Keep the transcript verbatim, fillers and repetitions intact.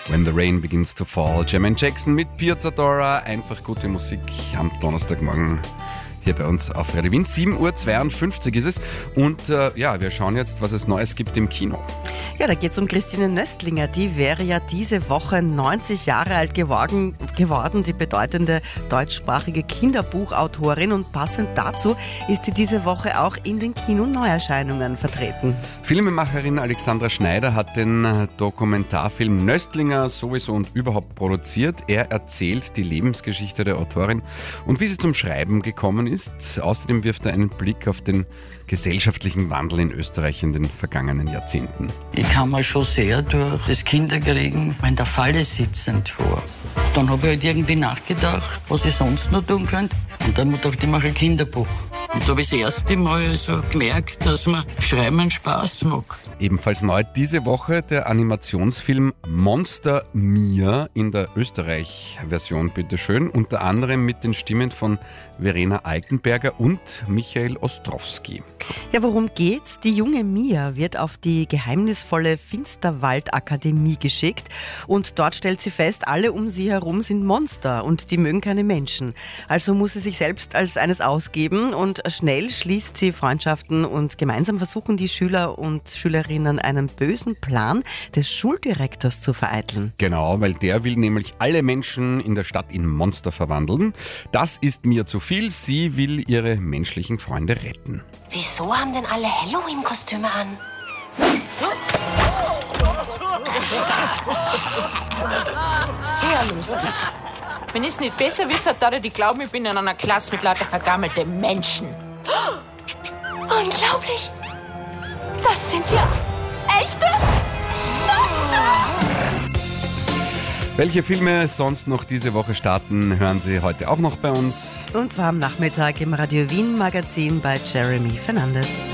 When the Rain Begins to Fall. Jermaine Jackson mit Piazzadora. Einfach gute Musik am Donnerstagmorgen hier bei uns auf Radio Wien. sieben Uhr zweiundfünfzig ist es. Und äh, ja, wir schauen jetzt, was es Neues gibt im Kino. Ja, da geht es um Christine Nöstlinger. Die wäre ja diese Woche neunzig Jahre alt geworden, geworden, die bedeutende deutschsprachige Kinderbuchautorin. Und passend dazu ist sie diese Woche auch in den Kino-Neuerscheinungen vertreten. Filmemacherin Alexandra Schneider hat den Dokumentarfilm Nöstlinger sowieso und überhaupt produziert. Er erzählt die Lebensgeschichte der Autorin und wie sie zum Schreiben gekommen ist. Außerdem wirft er einen Blick auf den gesellschaftlichen Wandel in Österreich in den vergangenen Jahrzehnten. Ich kam mir schon sehr durch das Kinderkriegen in der Falle sitzend vor. Dann habe ich halt irgendwie nachgedacht, was ich sonst noch tun könnte. Und dann habe ich gedacht, ich mache ein Kinderbuch. Und da habe ich das erste Mal so gemerkt, dass mir Schreiben Spaß macht. Ebenfalls neu diese Woche der Animationsfilm Monster Mia in der Österreich-Version, bitteschön. Unter anderem mit den Stimmen von Verena Altenberger und Michael Ostrowski. Ja, worum geht's? Die junge Mia wird auf die geheimnisvolle Finsterwald-Akademie geschickt und dort stellt sie fest, alle um sie herum sind Monster und die mögen keine Menschen. Also muss sie sich selbst als eines ausgeben und schnell schließt sie Freundschaften und gemeinsam versuchen die Schüler und Schülerinnen einen bösen Plan des Schuldirektors zu vereiteln. Genau, weil der will nämlich alle Menschen in der Stadt in Monster verwandeln. Das ist Mia zu viel. Sie will ihre menschlichen Freunde retten. Wieso haben denn alle Halloween-Kostüme an? Sehr lustig. Wenn ich es nicht besser wisse, würde ich glauben, ich bin in einer Klasse mit lauter vergammelten Menschen. Unglaublich! Das sind ja echte Monster! Welche Filme sonst noch diese Woche starten, hören Sie heute auch noch bei uns. Und zwar am Nachmittag im Radio Wien Magazin bei Jeremy Fernandes.